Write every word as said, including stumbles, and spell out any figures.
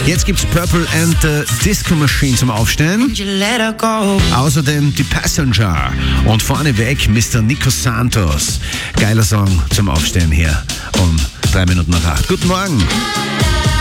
Jetzt gibt's Purple and the Disco Machine zum Aufstehen. Außerdem die Passenger. Und vorneweg Mister Nico Santos. Geiler Song zum Aufstehen hier um drei Minuten nach acht. Guten Morgen.